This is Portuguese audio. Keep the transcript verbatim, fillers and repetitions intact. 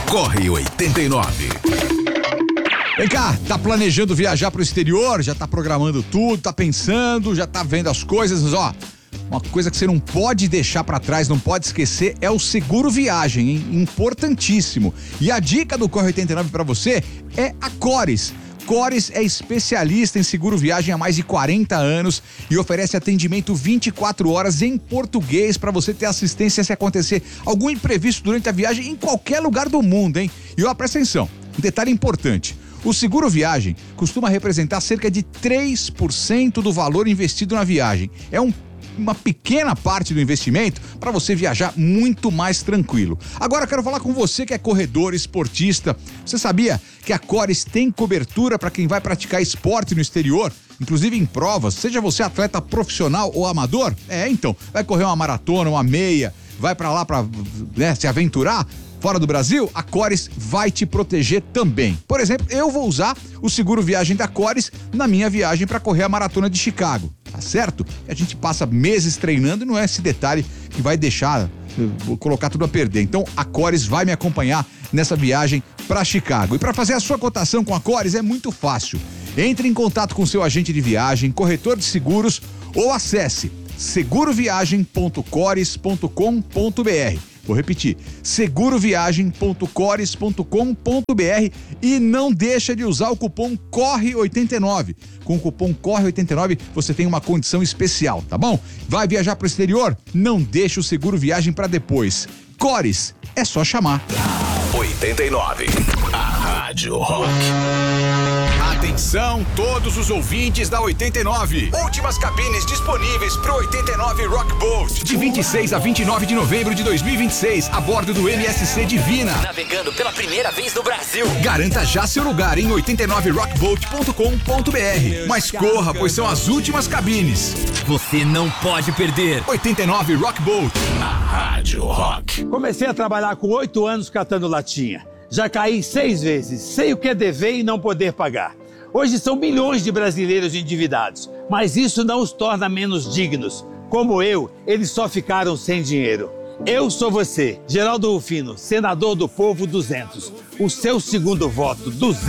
Corre oitenta e nove. Vem cá, tá planejando viajar pro exterior? Já tá programando tudo, tá pensando, já tá vendo as coisas, mas ó, uma coisa que você não pode deixar pra trás, não pode esquecer, é o seguro viagem, hein? Importantíssimo. E a dica do Corre oitenta e nove pra você é a Cores. Cores é especialista em seguro viagem há mais de quarenta anos e oferece atendimento vinte e quatro horas em português para você ter assistência se acontecer algum imprevisto durante a viagem em qualquer lugar do mundo, hein? E ó, presta atenção, um detalhe importante. O seguro viagem costuma representar cerca de três por cento do valor investido na viagem. É um uma pequena parte do investimento para você viajar muito mais tranquilo. Agora eu quero falar com você que é corredor, esportista. Você sabia que a Cores tem cobertura para quem vai praticar esporte no exterior? Inclusive em provas, seja você atleta profissional ou amador? É, então, vai correr uma maratona, uma meia, vai para lá para, né, se aventurar fora do Brasil, a Cores vai te proteger também. Por exemplo, eu vou usar o seguro viagem da Cores na minha viagem para correr a maratona de Chicago, tá certo? A gente passa meses treinando e não é esse detalhe que vai deixar, vou colocar tudo a perder. Então a Cores vai me acompanhar nessa viagem para Chicago. E para fazer a sua cotação com a Cores é muito fácil. Entre em contato com seu agente de viagem, corretor de seguros ou acesse seguro viagem ponto cores ponto com ponto br. Vou repetir, seguro viagem ponto cores ponto com ponto br e não deixa de usar o cupom corre oitenta e nove. Com o cupom corre oitenta e nove você tem uma condição especial, tá bom? Vai viajar pro exterior? Não deixa o seguro viagem para depois. Cores, é só chamar. oitenta e nove, a Rádio Rock. Atenção todos os ouvintes da oitenta e nove. Últimas cabines disponíveis pro oitenta e nove Rock Boat. De vinte e seis a vinte e nove de novembro de dois mil e vinte e seis, a bordo do M S C Divina. Navegando pela primeira vez no Brasil. Garanta já seu lugar em oitenta e nove rock boat ponto com ponto br. Mas corra, pois são as últimas cabines. Você não pode perder. oitenta e nove Rock Boat, a Rádio Rock. Comecei a trabalhar com oito anos catando latinha. Já caí seis vezes, sei o que é dever e não poder pagar. Hoje são milhões de brasileiros endividados, mas isso não os torna menos dignos. Como eu, eles só ficaram sem dinheiro. Eu sou você, Geraldo Rufino, senador do Povo duzentos. O seu segundo voto, duzentos.